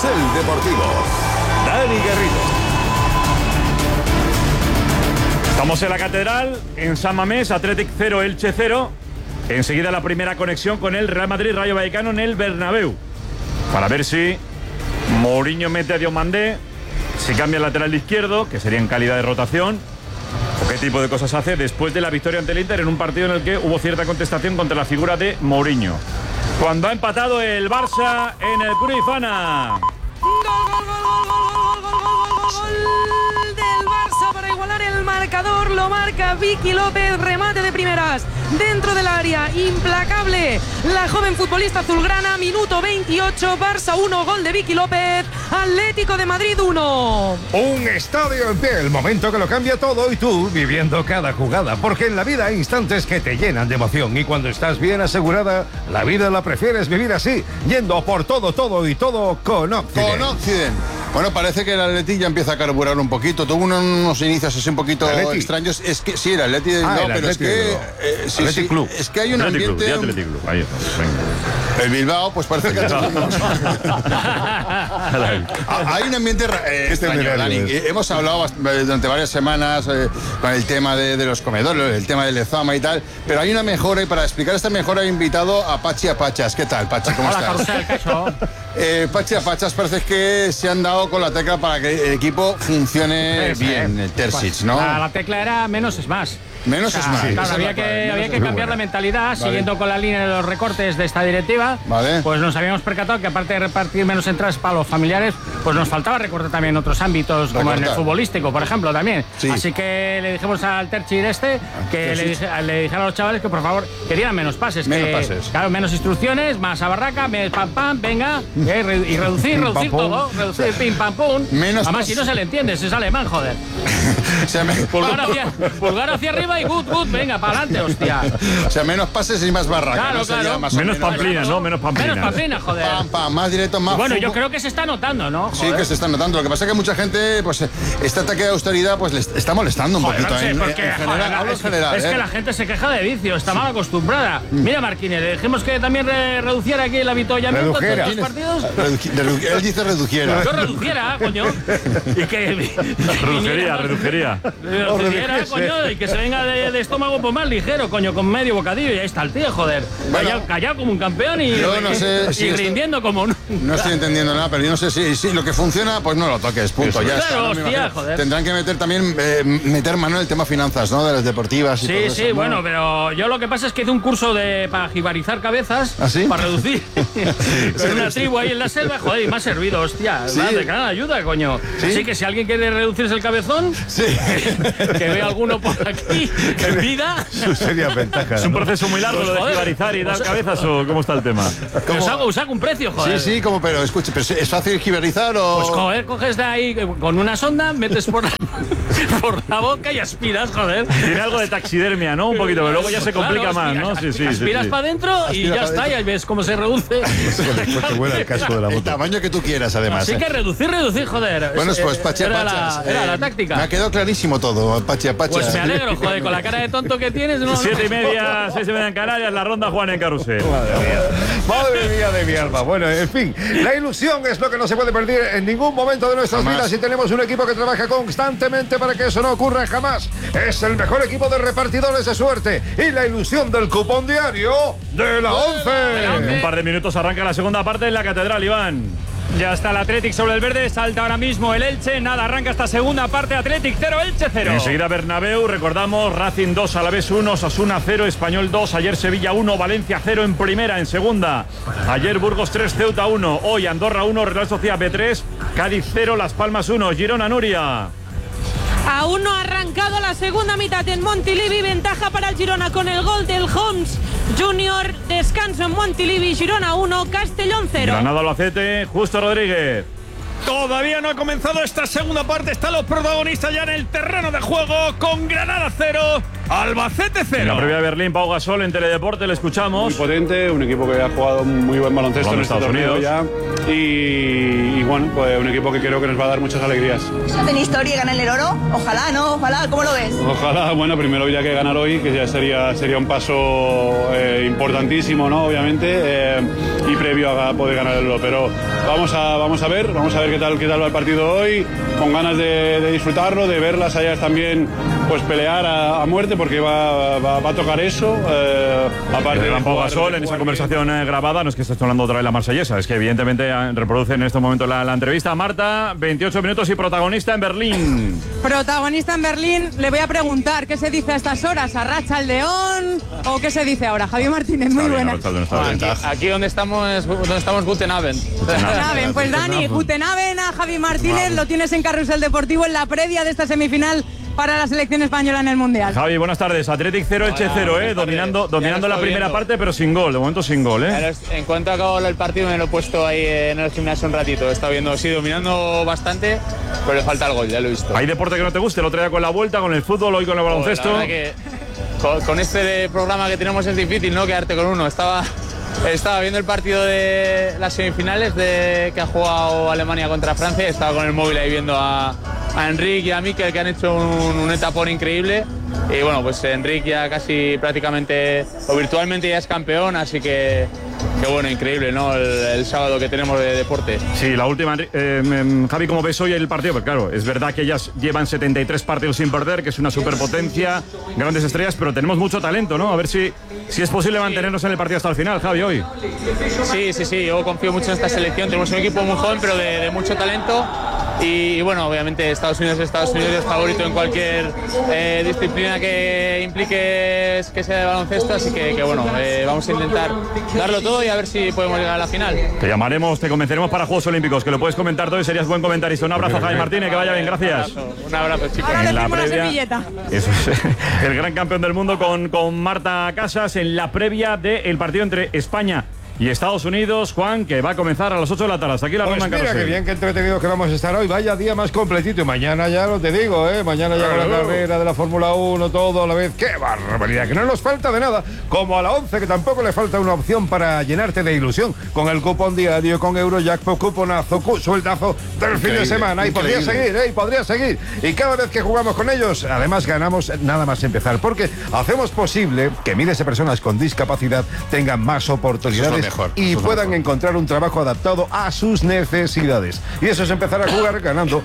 Carrusel Deportivo. Dani Garrido. Estamos en la Catedral, en San Mamés, Athletic 0, Elche 0. Enseguida la primera conexión con el Real Madrid Rayo Vallecano en el Bernabéu. Para ver si Mourinho mete a Diomandé, si cambia el lateral izquierdo, que sería en calidad de rotación, o qué tipo de cosas hace después de la victoria ante el Inter en un partido en el que hubo cierta contestación contra la figura de Mourinho. Cuando ha empatado el Barça en el Cruyff Ana. Gol del Barça para igualar el marcador, lo marca Vicky López, remate de primeras dentro del área, implacable la joven futbolista azulgrana, minuto 28, Barça 1, gol de Vicky López, Atlético de Madrid 1. Un estadio en pie, el momento que lo cambia todo y tú viviendo cada jugada, porque en la vida hay instantes que te llenan de emoción y cuando estás bien asegurada, la vida la prefieres vivir así, yendo por todo y todo con Occident. Con Occident. Bueno, parece que el Atleti ya empieza a carburar un poquito. Tuvo unos inicios así un poquito extraños. Es que sí, el Atleti pero es que Athletic Club. Es que hay un ambiente. Club. Ahí está, venga. El Bilbao, pues parece que hay un ambiente extraño, Dani. Hemos hablado durante varias semanas con el tema de los comedores, el tema del Lezama y tal, pero hay una mejora y para explicar esta mejora he invitado a Pachi Apachas. ¿Qué tal, Pachi? ¿Cómo estás? Hola, Carrusel, Pachi Apachas parece que se han dado con la tecla para que el equipo funcione bien, el Terzic, ¿no? La tecla era menos es más. Menos es más. Claro, había que cambiar la mentalidad, siguiendo con la línea de los recortes de esta directiva. Vale. Pues nos habíamos percatado que aparte de repartir menos entradas para los familiares, pues nos faltaba recortar también en otros ámbitos, como en el futbolístico, por ejemplo, también. Sí. Así que le dijimos al Terzic que le dijera a los chavales que por favor querían menos pases. Claro, menos instrucciones, más a barraca, pam, venga, y reducir todo, reducir pim pam pum. Además, si no se le entiende, si es alemán, joder. Pulgar hacia arriba y good, venga, para adelante, hostia. O sea, menos pases y más barraca. Claro. Menos pamplina, ¿no? Menos pamplina, joder. Pam, más directo, más bueno, fútbol. yo creo que se está notando, ¿no? Joder. Sí, que se está notando. Lo que pasa es que mucha gente, pues, este ataque de austeridad, pues, le está molestando un poquito. No sé, en general, hablo en general. Es que la gente se queja de vicio, está mal acostumbrada. Mira, Marquínez, le dijimos que también reduciera aquí el avituallamiento de los partidos. Él dice reduciera. Yo reduciera, coño. Y que reduciera, coño, y que se venga de estómago pues más ligero, coño, con medio bocadillo. Y ahí está el tío, joder. Bueno, callado como un campeón y rindiendo como un... No estoy entendiendo nada, pero yo no sé si lo que funciona, pues no lo toques, punto. Ya claro, está, hostia, joder. Tendrán que meter mano en el tema finanzas, ¿no? De las deportivas y todo eso. Sí, bueno, pero yo lo que pasa es que hice un curso para jibarizar cabezas. ¿Ah, sí? Para reducir. Con una tribu ahí en la selva, joder, y me ha servido, hostia. ¿Sí? De gran ayuda, coño. ¿Sí? Así que si alguien quiere reducirse el cabezón, que vea alguno por aquí en vida. Sería ventaja. ¿Es un proceso muy largo lo de jibarizar y dar cabezas o cómo está el tema? Os hago un precio, joder. Sí, como, pero escuche, pero ¿es fácil jibarizar o...? Pues joder, coges de ahí con una sonda, metes por la boca y aspiras, joder. Tiene algo de taxidermia, ¿no? Un poquito, pero luego ya se complica más, ¿no? Sí. Aspiras para adentro y ya está, y ahí ves cómo se reduce. Después te vuela el casco de la moto. El tamaño que tú quieras, además. Así que reducir, joder. Bueno, pues Pachi Apachas. Era la táctica. Me ha quedado clarísimo todo, Pachi Apachas. Pues me alegro, joder, con la cara de tonto que tienes. 7:30, 6:30 en Canarias, la ronda Juan en Carrusel. Madre mía de mi alma. Bueno, en fin, la ilusión es lo que no se puede perder en ningún momento de nuestras vidas y tenemos un equipo que trabaja constantemente para que eso no ocurra jamás. Es el mejor equipo de repartidores de suerte y la ilusión del cupón diario de la 11. En un par de minutos arranca la segunda parte en la Catedral, Iván. Ya está el Athletic sobre el verde, salta ahora mismo el Elche, nada, arranca esta segunda parte, Athletic 0, Elche 0. Enseguida Bernabéu, recordamos, Racing 2, Alavés 1, Osasuna 0, Español 2, ayer Sevilla 1, Valencia 0 en primera, en segunda. Ayer Burgos 3, Ceuta 1, hoy Andorra 1, Real Sociedad B3, Cádiz 0, Las Palmas 1, Girona, Nuria. Aún no ha arrancado la segunda mitad en Montilivi, ventaja para el Girona con el gol del Homs Junior, descanso en Montilivi, Girona 1, Castellón 0. Granada Albacete, Justo Rodríguez. Todavía no ha comenzado esta segunda parte, están los protagonistas ya en el terreno de juego con Granada 0, Albacete 0. En la previa de Berlín, Pau Gasol en Teledeporte, le escuchamos. Muy potente, un equipo que ha jugado muy buen baloncesto en Estados Unidos ya y bueno, pues un equipo que creo que nos va a dar muchas alegrías. ¿Tenéis historia y ganar el oro? Ojalá, ¿no? Ojalá, ¿cómo lo ves? Ojalá, bueno, primero habría que ganar hoy, que ya sería un paso importantísimo, ¿no? Obviamente. y previo a poder ganarlo. Pero vamos a ver qué tal va el partido hoy, con ganas de disfrutarlo, de ver las Sayas también pues pelear a muerte, porque va a tocar eso. Aparte de Pau Gasol, en esa conversación grabada, no es que estés hablando otra vez la marsellesa, es que evidentemente reproduce en este momento la entrevista. Marta, 28 minutos y protagonista en Berlín. Protagonista en Berlín, le voy a preguntar qué se dice a estas horas, ¿arracha el león o qué se dice ahora? Javier Martínez, muy buena. Aquí donde estamos Guten Abend. Guten Abend, pues Dani, Guten Abend a Javi Martínez, lo tienes en Carrusel Deportivo en la previa de esta semifinal para la selección española en el Mundial. Javi, buenas tardes. Athletic 0, Elche 0, dominando la primera parte, pero sin gol, de momento sin gol, En cuanto acabó el partido me lo he puesto ahí en el gimnasio un ratito. He estado viendo, sí, dominando bastante, pero le falta el gol, ya lo he visto. ¿Hay deporte que no te guste? El otro día con la vuelta, con el fútbol, hoy con el baloncesto. La verdad que con este programa que tenemos es difícil, ¿no? Quedarte con uno. Estaba viendo el partido de las semifinales que ha jugado Alemania contra Francia. Estaba con el móvil ahí viendo a Enric y a Mikel, que han hecho un etapón increíble. Y bueno, pues Enric ya casi prácticamente o virtualmente ya es campeón, así que bueno, increíble, ¿no? El sábado que tenemos de deporte. Sí, la última. Javi, ¿cómo ves hoy el partido? Pues claro, es verdad que ellas llevan 73 partidos sin perder, que es una superpotencia, grandes estrellas, pero tenemos mucho talento, ¿no? A ver si es posible mantenernos en el partido hasta el final, Javi, hoy. Sí, yo confío mucho en esta selección. Tenemos un equipo muy joven, pero de mucho talento. Y bueno, obviamente Estados Unidos es favorito en cualquier disciplina que implique que sea de baloncesto, así que bueno, vamos a intentar darlo todo y a ver si podemos llegar a la final. Te llamaremos, te convenceremos para Juegos Olímpicos, que lo puedes comentar todo y serías buen comentarista. Un abrazo, Javi Martínez, que vaya bien, gracias. Un abrazo, chicos. Ahora En la le la previa, servilleta. eso es, el gran campeón del mundo con Marta Casas en la previa del partido entre España y Estados Unidos, Juan, que va a comenzar a las 8 de la tarde. Hasta aquí la ronda en Mira, Carrusel. qué bien, qué entretenido que vamos a estar hoy. Vaya día más completito. Y mañana ya lo te digo, mañana ya con la carrera de la Fórmula 1, todo a la vez. ¡Qué barbaridad! Que no nos falta de nada. Como a la 11, que tampoco le falta una opción para llenarte de ilusión. Con el cupón diario, con Eurojackpot, cuponazo, sueldazo del fin de semana. Y podría seguir, Y cada vez que jugamos con ellos, además ganamos nada más empezar. Porque hacemos posible que miles de personas con discapacidad tengan más oportunidades y puedan encontrar un trabajo adaptado a sus necesidades. Y eso es empezar a jugar ganando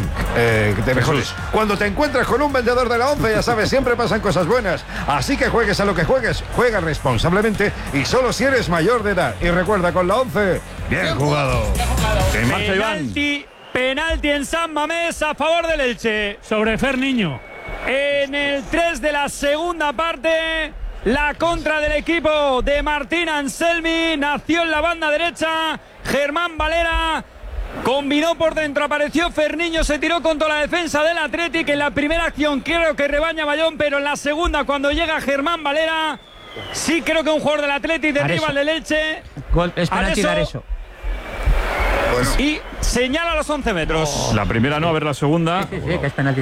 de mejores. Cuando te encuentras con un vendedor de la 11, ya sabes, siempre pasan cosas buenas. Así que juegues a lo que juegues, juega responsablemente y solo si eres mayor de edad. Y recuerda, con la 11, bien jugado. En marcha, Iván. Penalti en San Mamés a favor del Elche. Sobre Fer Niño. En el 3 de la segunda parte, la contra del equipo de Martín Anselmi nació en la banda derecha. Germán Valera combinó por dentro, apareció Ferniño, se tiró contra la defensa del Athletic. En la primera acción creo que rebaña Bayón, pero en la segunda, cuando llega Germán Valera, sí creo que un jugador del Athletic derriba al del Elche. Es penalti dar eso. Y señala los 11 metros. La primera no, a ver la segunda. Sí, que es penalti.